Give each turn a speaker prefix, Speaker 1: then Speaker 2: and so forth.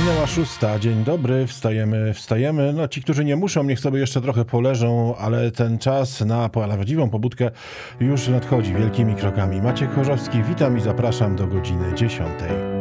Speaker 1: Minęła 6. Dzień dobry, wstajemy. No ci, którzy nie muszą, niech sobie jeszcze trochę poleżą, ale ten czas na prawdziwą pobudkę już nadchodzi wielkimi krokami. Maciek Chorzowski, witam i zapraszam do godziny 10.